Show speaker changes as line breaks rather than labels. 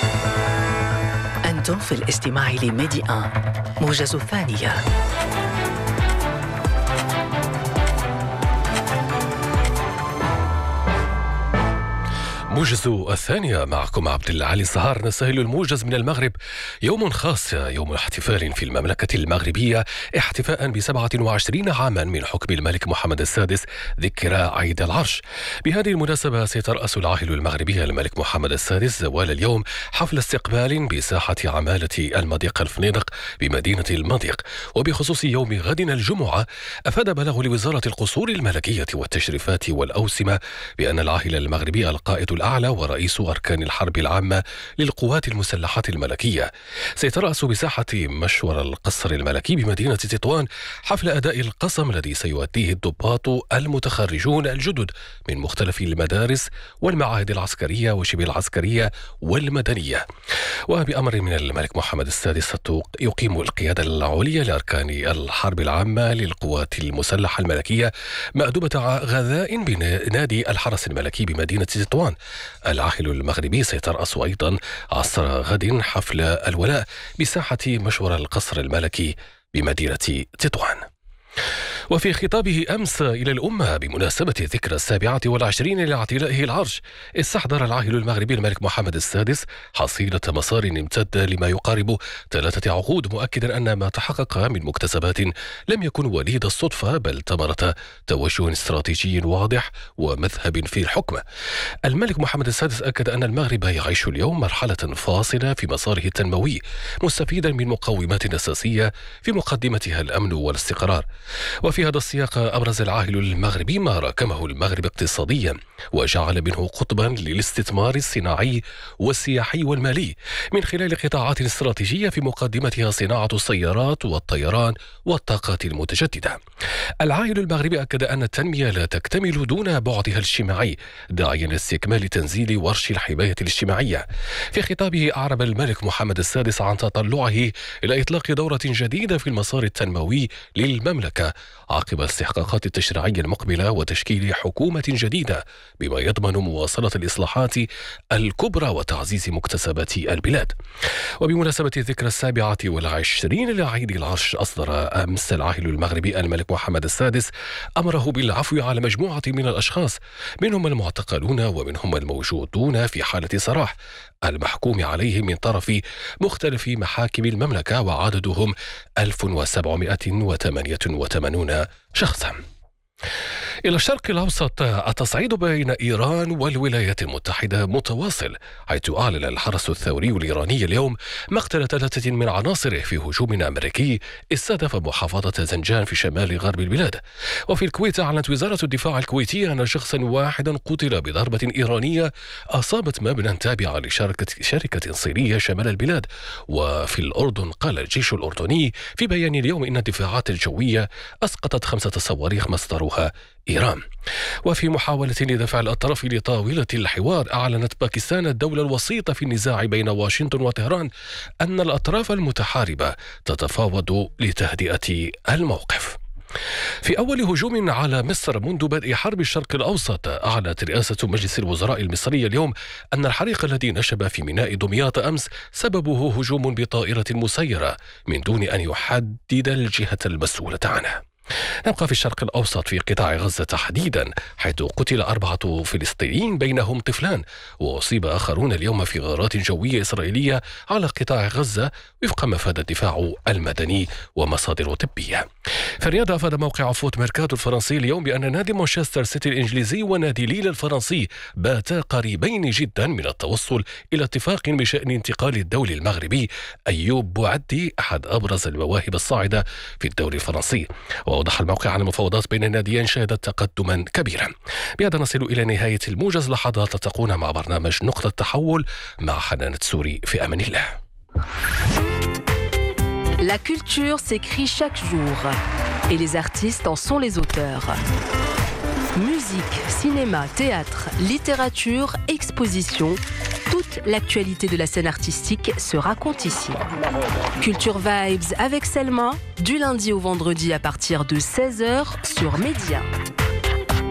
أنتم في الاستماع لميدي 1 موجز الثانية.
موجز الثانية معكم عبد العالي الصهار. نستهل الموجز من المغرب. يوم خاص، يوم احتفال في المملكة المغربية، احتفاء ب27 عاما من حكم الملك محمد السادس، ذكرى عيد العرش. بهذه المناسبة سيترأس العاهل المغربي الملك محمد السادس زوال اليوم حفل استقبال بساحة عمالة المضيق الفنيدق بمدينة المضيق. وبخصوص يوم غد الجمعة، أفاد بلاغ لوزارة القصور الملكية والتشريفات والأوسمة بأن العاهل المغربي القائد الأعلى ورئيس أركان الحرب العامة للقوات المسلحة الملكية سيترأس بساحة مشور القصر الملكي بمدينة تطوان حفل أداء القسم الذي سيؤديه الضباط المتخرجون الجدد من مختلف المدارس والمعاهد العسكرية وشبه العسكرية والمدنية. وبأمر من الملك محمد السادس يقيم القيادة العليا لأركان الحرب العامة للقوات المسلحة الملكية مأدبة غذاء بنادي الحرس الملكي بمدينة تطوان. العاهل المغربي سيترأس أيضا عصر غد حفل الولاء بساحة مشور القصر الملكي بمدينة تطوان. وفي خطابه أمس إلى الأمة بمناسبة ذكرى 27 لاعتلائه العرش، استحضر العاهل المغربي الملك محمد السادس حصيلة مسار امتد لما يقارب 3 عقود، مؤكدا أن ما تحقق من مكتسبات لم يكن وليد الصدفة، بل ثمرة توجه استراتيجي واضح ومذهب في الحكم. الملك محمد السادس أكد أن المغرب يعيش اليوم مرحلة فاصلة في مساره التنموي، مستفيدا من مقومات أساسية في مقدمتها الأمن والاستقرار. وفي هذا السياق أبرز العاهل المغربي ما راكمه المغرب اقتصاديا، وجعل منه قطبا للاستثمار الصناعي والسياحي والمالي من خلال قطاعات استراتيجية في مقدمتها صناعة السيارات والطيران والطاقات المتجددة. العاهل المغربي أكد أن التنمية لا تكتمل دون بعدها الاجتماعي، داعيا استكمال تنزيل ورش الحماية الاجتماعية. في خطابه أعرب الملك محمد السادس عن تطلعه إلى إطلاق دورة جديدة في المسار التنموي للمملكة عقب الاستحقاقات التشريعية المقبلة وتشكيل حكومة جديدة بما يضمن مواصلة الإصلاحات الكبرى وتعزيز مكتسبات البلاد. وبمناسبة الذكرى 27 لعيد العرش، أصدر أمس العاهل المغربي الملك محمد السادس أمره بالعفو على مجموعة من الأشخاص، منهم المعتقلون ومنهم الموجودون في حالة سراح، المحكوم عليهم من طرف مختلف محاكم المملكة، وعددهم 1788 شخصا. إلى الشرق الأوسط، التصعيد بين إيران والولايات المتحدة متواصل، حيث أعلن الحرس الثوري الإيراني اليوم مقتل 3 من عناصره في هجوم أمريكي استهدف محافظة زنجان في شمال غرب البلاد. وفي الكويت، أعلنت وزارة الدفاع الكويتية أن شخصا واحدا قتل بضربة إيرانية أصابت مبنى تابعا لشركة صينية شمال البلاد. وفي الأردن، قال الجيش الأردني في بيان اليوم إن الدفاعات الجوية أسقطت 5 صواريخ مصدرها إيران. وفي محاولة لدفع الأطراف لطاولة الحوار، أعلنت باكستان الدولة الوسيطة في النزاع بين واشنطن وطهران أن الأطراف المتحاربة تتفاوض لتهدئة الموقف. في أول هجوم على مصر منذ بدء حرب الشرق الأوسط، أعلنت رئاسة مجلس الوزراء المصري اليوم أن الحريق الذي نشب في ميناء دمياط أمس سببه هجوم بطائرة مسيرة من دون أن يحدد الجهة المسؤولة عنه. نبقى في الشرق الأوسط، في قطاع غزة تحديدا، حيث قتل 4 فلسطينيين بينهم طفلان، وأصيب آخرون اليوم في غارات جوية إسرائيلية على قطاع غزة، وفق ما أفاد الدفاع المدني ومصادر طبية. في الرياضة، أفاد موقع فوت ميركاتو الفرنسي اليوم بأن نادي مانشستر سيتي الإنجليزي ونادي ليل الفرنسي باتا قريبين جدا من التوصل إلى اتفاق بشأن انتقال الدولي المغربي أيوب بوعدي، أحد أبرز المواهب الصاعدة في الدوري الفرنسي. وأوضح الموقع أن المفاوضات بين الناديين شهدت تقدما كبيرا. بهذا نصل إلى نهاية الموجز. لحظات تلتقون مع برنامج نقطة تحول مع حنان التسوري. في أمان الله.
La culture s'écrit chaque jour et les artistes en sont les auteurs. Musique, cinéma, théâtre, littérature, exposition, toute l'actualité de la scène artistique se raconte ici. Culture Vibes avec Selma, du lundi au vendredi à partir de 16h sur Média.